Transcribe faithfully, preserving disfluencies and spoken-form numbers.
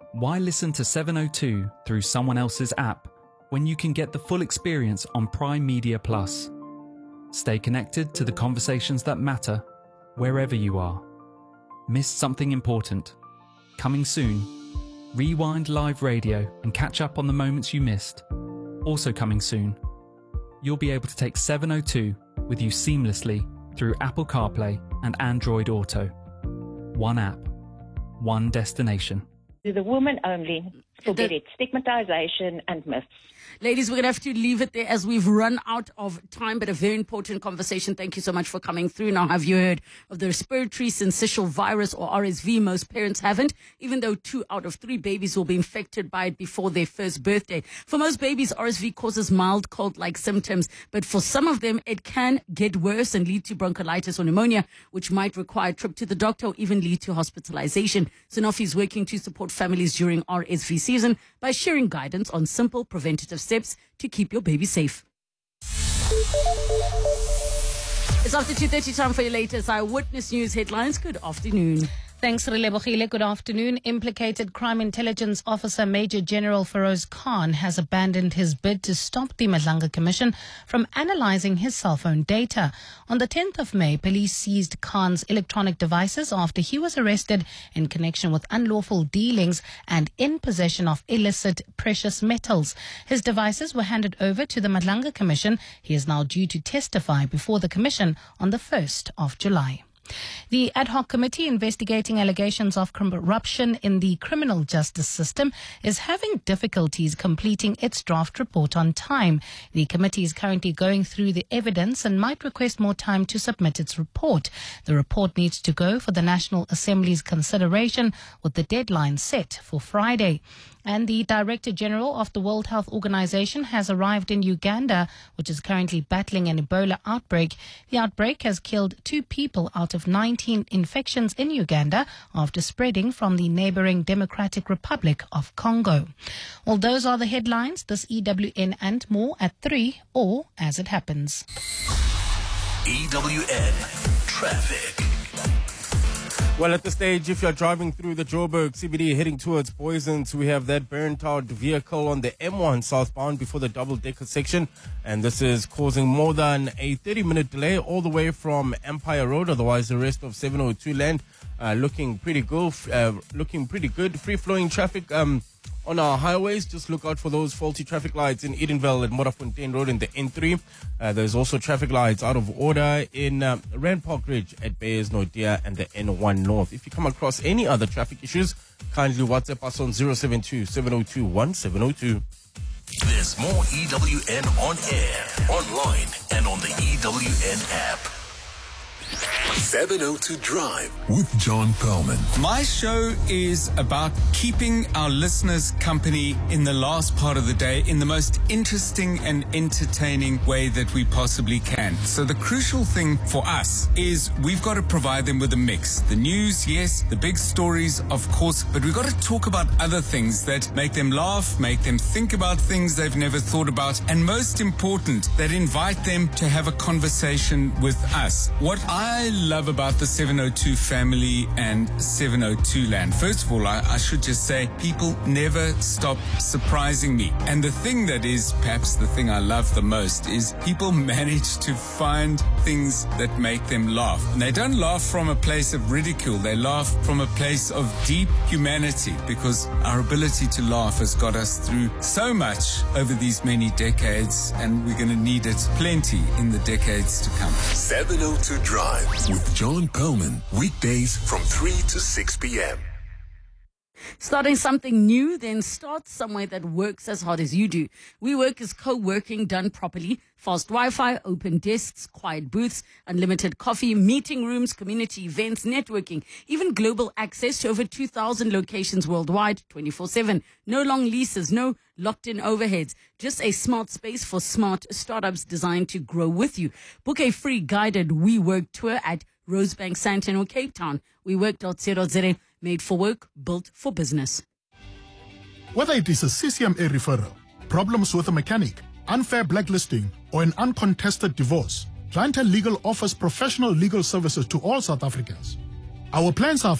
Why listen to seven oh two through someone else's app when you can get the full experience on Prime Media Plus? Stay connected to the conversations that matter wherever you are. Missed something important? Coming soon. Rewind live radio and catch up on the moments you missed. Also coming soon. You'll be able to take seven oh two with you seamlessly through Apple CarPlay and Android Auto. One app, one destination. To the woman only, forget it. Stigmatization and myths. Ladies, we're going to have to leave it there as we've run out of time, but a very important conversation. Thank you so much for coming through. Now, have you heard of the respiratory syncytial virus, or R S V? Most parents haven't, even though two out of three babies will be infected by it before their first birthday. For most babies, R S V causes mild cold-like symptoms, but for some of them, it can get worse and lead to bronchiolitis or pneumonia, which might require a trip to the doctor or even lead to hospitalization. Sanofi is working to support families during R S V season by sharing guidance on simple preventative steps to keep your baby safe. It's after two thirty, time for your latest Eyewitness News headlines. Good afternoon. Thanks, Relebohile. Good afternoon. Implicated Crime Intelligence Officer Major General Feroz Khan has abandoned his bid to stop the Madlanga Commission from analyzing his cell phone data. On the tenth of May, police seized Khan's electronic devices after he was arrested in connection with unlawful dealings and in possession of illicit precious metals. His devices were handed over to the Madlanga Commission. He is now due to testify before the Commission on the first of July. The ad hoc committee investigating allegations of corruption in the criminal justice system is having difficulties completing its draft report on time. The committee is currently going through the evidence and might request more time to submit its report. The report needs to go for the National Assembly's consideration, with the deadline set for Friday. And the Director General of the World Health Organization has arrived in Uganda, which is currently battling an Ebola outbreak. The outbreak has killed two people out of nineteen infections in Uganda after spreading from the neighboring Democratic Republic of Congo. Well, those are the headlines. This E W N and more at three, or as it happens. E W N Traffic. Well, at this stage, if you're driving through the Joburg C B D heading towards Boysons, we have that burnt-out vehicle on the M one southbound before the double-decker section. And this is causing more than a thirty-minute delay all the way from Empire Road. Otherwise, the rest of seven oh two land uh, looking pretty good. Uh, looking pretty good. Free-flowing traffic um, on our highways. Just look out for those faulty traffic lights in Edenville at Morafontein Road in the N three. Uh, there's also traffic lights out of order in um, Rand Park Ridge at Bayers Nordia and the N one North. If you come across any other traffic issues, kindly WhatsApp us on zero seven two, seven oh two, one seven oh two. There's more E W N on air, online, and on the E W N app. seven oh two Drive with John Perlman. My show is about keeping our listeners company in the last part of the day in the most interesting and entertaining way that we possibly can. So the crucial thing for us is we've got to provide them with a mix. The news, yes, the big stories, of course, but we've got to talk about other things that make them laugh, make them think about things they've never thought about, and most important, that invite them to have a conversation with us. What I love about the seven oh two family and seven oh two land. First of all, I, I should just say people never stop surprising me. And the thing that is perhaps the thing I love the most is people manage to find things that make them laugh. And they don't laugh from a place of ridicule. They laugh from a place of deep humanity, because our ability to laugh has got us through so much over these many decades, and we're going to need it plenty in the decades to come. seven oh two Drive with John Perlman, weekdays from three to six p.m. Starting something new, then start somewhere that works as hard as you do. WeWork is co-working done properly. Fast Wi-Fi, open desks, quiet booths, unlimited coffee, meeting rooms, community events, networking, even global access to over two thousand locations worldwide, twenty-four seven. No long leases, no locked-in overheads. Just a smart space for smart startups designed to grow with you. Book a free guided WeWork tour at Rosebank, Sandton or Cape Town. WeWork dot co dot za. Made for work, built for business. Whether it is a C C M A referral, problems with a mechanic, unfair blacklisting, or an uncontested divorce, Clientele Legal offers professional legal services to all South Africans. Our plans are